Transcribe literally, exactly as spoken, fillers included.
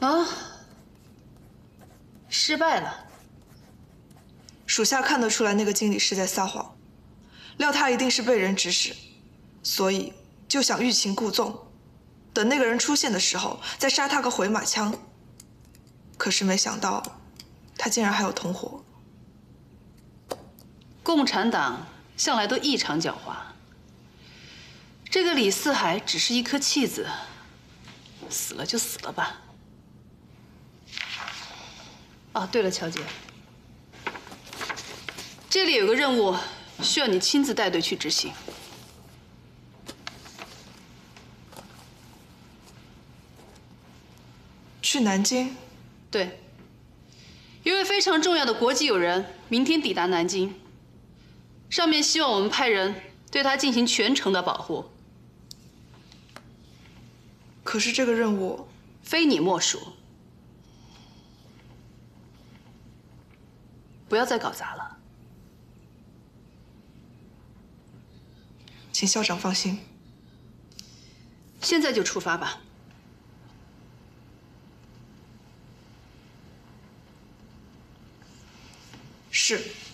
啊，失败了。 属下看得出来，那个经理是在撒谎，料他一定是被人指使，所以就想欲擒故纵，等那个人出现的时候再杀他个回马枪。可是没想到，他竟然还有同伙。 共产党向来都异常狡猾。这个李四海只是一颗弃子，死了就死了吧。哦，对了，乔姐，这里有个任务需要你亲自带队去执行。 去南京？ 对，一位非常重要的国际友人明天抵达南京，上面希望我们派人对他进行全程的保护。 可是这个任务非你莫属，不要再搞砸了。 请校长放心。 现在就出发吧。 是。